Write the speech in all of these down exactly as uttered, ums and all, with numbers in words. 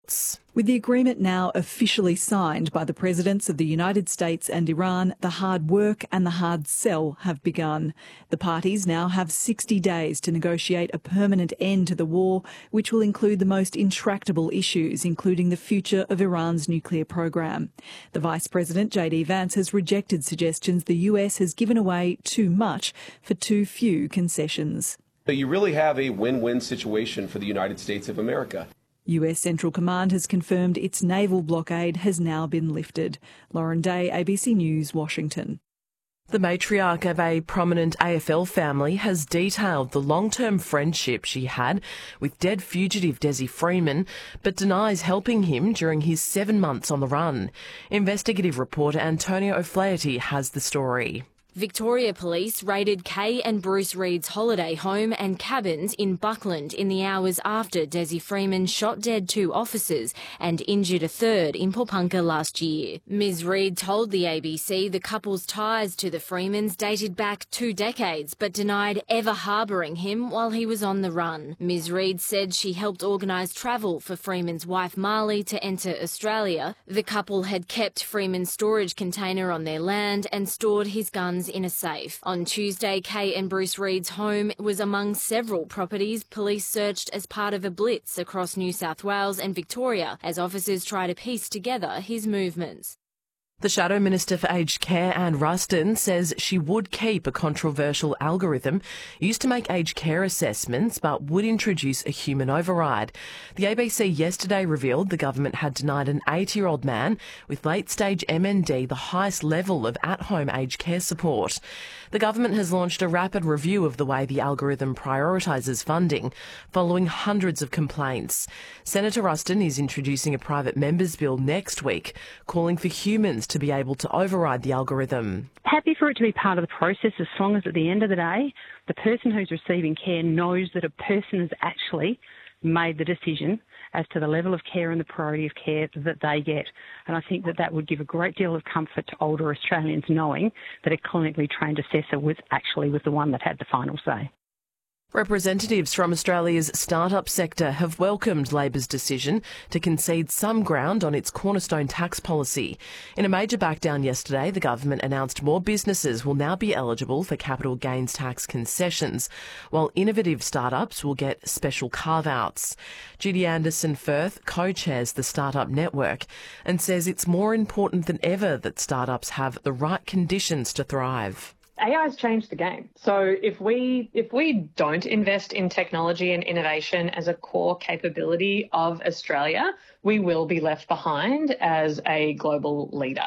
reports. With the agreement now officially signed by the presidents of the United States and Iran, the hard work and the hard sell have begun. The parties now have sixty days to negotiate a permanent end to the war, which will include the most intractable issues, including the future of Iran's nuclear program. The Vice President, J D Vance, has rejected suggestions the U S has given away too much for too few concessions. So you really have a win-win situation for the United States of America. U S Central Command has confirmed its naval blockade has now been lifted. Lauren Day, A B C News, Washington. The matriarch of a prominent A F L family has detailed the long-term friendship she had with dead fugitive Desi Freeman, but denies helping him during his seven months on the run. Investigative reporter Antonio O'Flaherty has the story. Victoria Police raided Kay and Bruce Reid's holiday home and cabins in Buckland in the hours after Desi Freeman shot dead two officers and injured a third in Popunka last year. Miz Reid told the A B C the couple's ties to the Freemans dated back two decades, but denied ever harbouring him while he was on the run. Miz Reid said she helped organise travel for Freeman's wife Marley to enter Australia. The couple had kept Freeman's storage container on their land and stored his guns in a safe. On Tuesday, Kay and Bruce Reid's home was among several properties police searched as part of a blitz across New South Wales and Victoria as officers try to piece together his movements. The Shadow Minister for Aged Care, Anne Ruston, says she would keep a controversial algorithm used to make aged care assessments but would introduce a human override. The A B C yesterday revealed the government had denied an eighty-year-old man with late-stage M N D the highest level of at-home aged care support. The government has launched a rapid review of the way the algorithm prioritises funding, following hundreds of complaints. Senator Ruston is introducing a private members' bill next week, calling for humans to be able to override the algorithm. Happy for it to be part of the process as long as at the end of the day, the person who's receiving care knows that a person has actually made the decision as to the level of care and the priority of care that they get. And I think that that would give a great deal of comfort to older Australians knowing that a clinically trained assessor was actually was the one that had the final say. Representatives from Australia's start-up sector have welcomed Labor's decision to concede some ground on its cornerstone tax policy. In a major backdown yesterday, the government announced more businesses will now be eligible for capital gains tax concessions, while innovative start-ups will get special carve-outs. Judy Anderson-Firth co-chairs the Startup Network and says it's more important than ever that start-ups have the right conditions to thrive. A I has changed the game. So if we if we don't invest in technology and innovation as a core capability of Australia, we will be left behind as a global leader.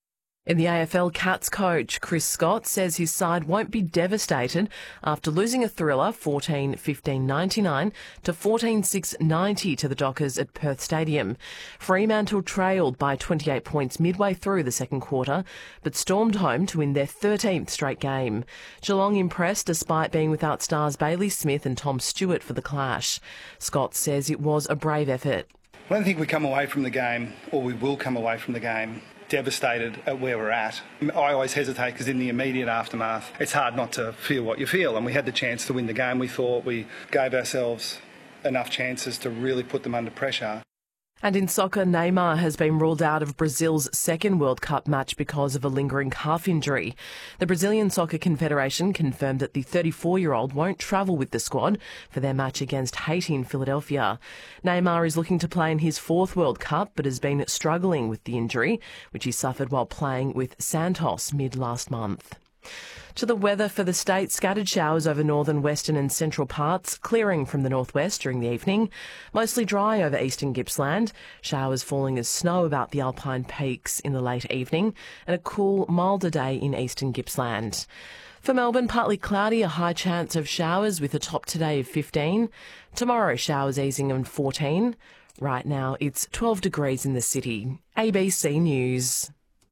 In the A F L, Cats coach Chris Scott says his side won't be devastated after losing a thriller fourteen fifteen ninety-nine to fourteen six ninety to the Dockers at Perth Stadium. Fremantle trailed by twenty-eight points midway through the second quarter, but stormed home to win their thirteenth straight game. Geelong impressed despite being without stars Bailey Smith and Tom Stewart for the clash. Scott says it was a brave effort. I don't think we come away from the game, or we will come away from the game, devastated at where we're at. I always hesitate because in the immediate aftermath, it's hard not to feel what you feel. And we had the chance to win the game. We thought we gave ourselves enough chances to really put them under pressure. And in soccer, Neymar has been ruled out of Brazil's second World Cup match because of a lingering calf injury. The Brazilian Soccer Confederation confirmed that the thirty-four-year-old won't travel with the squad for their match against Haiti in Philadelphia. Neymar is looking to play in his fourth World Cup but has been struggling with the injury, which he suffered while playing with Santos mid last month. To the weather for the state, scattered showers over northern, western and central parts, clearing from the northwest during the evening. Mostly dry over eastern Gippsland, showers falling as snow about the Alpine peaks in the late evening, and a cool, milder day in eastern Gippsland. For Melbourne, partly cloudy, a high chance of showers with a top today of fifteen. Tomorrow, showers easing on fourteen. Right now, it's twelve degrees in the city. A B C News.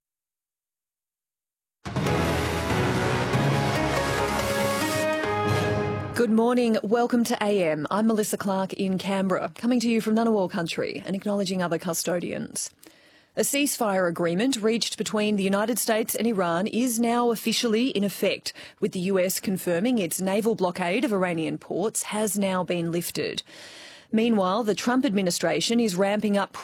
Good morning. Welcome to A M. I'm Melissa Clark in Canberra, coming to you from Ngunnawal country and acknowledging other custodians. A ceasefire agreement reached between the United States and Iran is now officially in effect, with the U S confirming its naval blockade of Iranian ports has now been lifted. Meanwhile, the Trump administration is ramping up